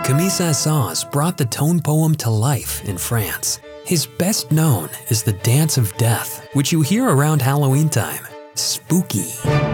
Camille Saint-Saëns brought the tone poem to life in France. His best known is the Dance of Death, which you hear around Halloween time. Spooky.